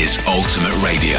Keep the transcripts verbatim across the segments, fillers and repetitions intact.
is Ultimate Radio.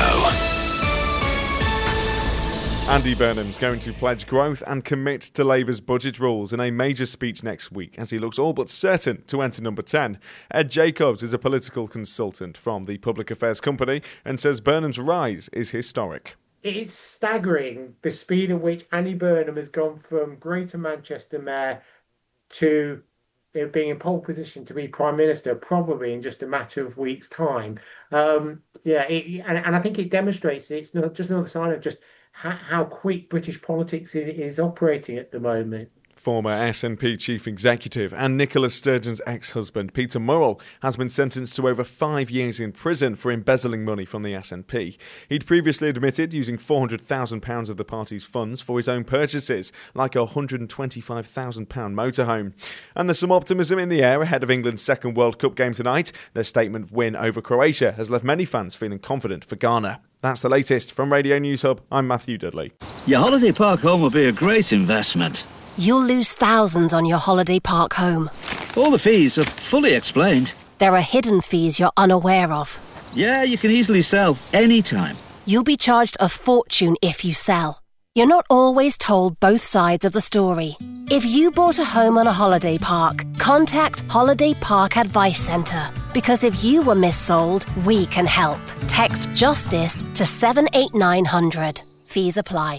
Andy Burnham's going to pledge growth and commit to Labour's budget rules in a major speech next week as he looks all but certain to enter number ten. Ed Jacobs is a political consultant from the Public Affairs Company and says Burnham's rise is historic. It is staggering the speed at which Andy Burnham has gone from Greater Manchester Mayor to being in pole position to be Prime Minister, probably in just a matter of weeks' time. Um, yeah, it, and, and I think it demonstrates it's not just another sign of just how, how quick British politics is, is operating at the moment. Former S N P chief executive and Nicola Sturgeon's ex-husband, Peter Murrell, has been sentenced to over five years in prison for embezzling money from the S N P. He'd previously admitted using four hundred thousand pounds of the party's funds for his own purchases, like a one hundred twenty-five thousand pounds motorhome. And there's some optimism in the air ahead of England's second World Cup game tonight. Their statement win over Croatia has left many fans feeling confident for Ghana. That's the latest from Radio News Hub. I'm Matthew Dudley. Your holiday park home will be a great investment. You'll lose thousands on your holiday park home. All the fees are fully explained. There are hidden fees you're unaware of. Yeah, you can easily sell anytime. You'll be charged a fortune if you sell. You're not always told both sides of the story. If you bought a home on a holiday park, contact Holiday Park Advice Centre. Because if you were missold, we can help. Text JUSTICE to seven eight nine hundred. Fees apply.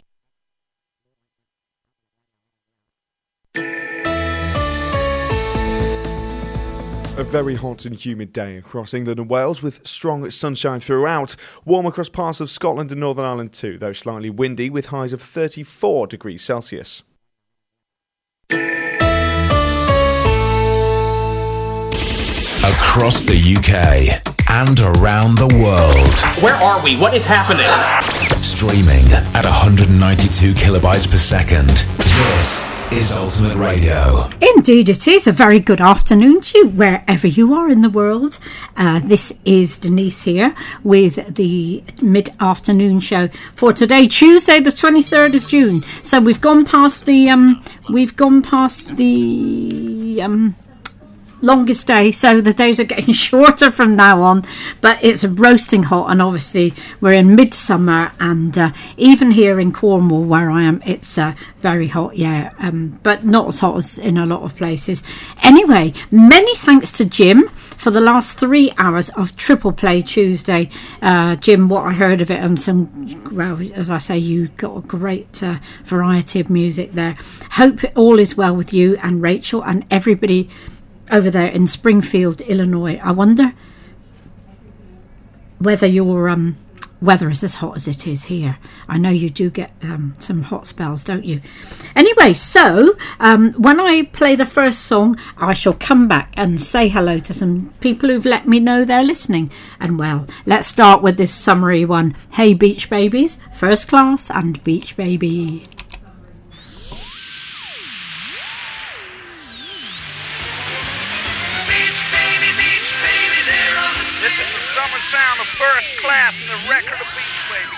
A very hot and humid day across England and Wales with strong sunshine throughout. Warm across parts of Scotland and Northern Ireland too, though slightly windy with highs of thirty-four degrees Celsius. Across the U K and around the world. Where are we? What is happening? Streaming at one hundred ninety-two kilobytes per second. This is Ultimate Radio. Indeed it is. A very good afternoon to you wherever you are in the world. Uh, this is Denise here with the mid-afternoon show for today, Tuesday the twenty-third of June. So we've gone past the um we've gone past the um longest day, so the days are getting shorter from now on, but it's roasting hot, and obviously we're in midsummer, and uh, even here in Cornwall where I am, it's uh, very hot, yeah, um, but not as hot as in a lot of places. Anyway, many thanks to Jim for the last three hours of Triple Play Tuesday. uh, Jim, what I heard of it, and some, well, as I say, you got a great uh, variety of music there. Hope all is well with you and Rachel and everybody over there in Springfield, Illinois. I wonder whether your um, weather is as hot as it is here. I know you do get um, some hot spells, don't you? Anyway, so um, when I play the first song, I shall come back and say hello to some people who've let me know they're listening. And well, let's start with this summary one. Hey Beach Babies, First Class and Beach Baby. This is the summer sound of First Class and the record of Beach Baby.